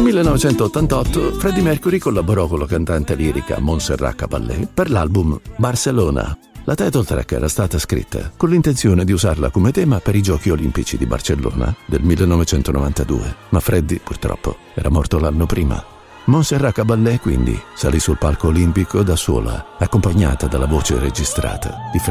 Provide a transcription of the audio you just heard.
1988 Freddie Mercury collaborò con la cantante lirica Montserrat Caballé per l'album Barcelona. La title track era stata scritta con l'intenzione di usarla come tema per i Giochi Olimpici di Barcellona del 1992, ma Freddie purtroppo era morto l'anno prima. Montserrat Caballé quindi salì sul palco olimpico da sola, accompagnata dalla voce registrata di Freddie.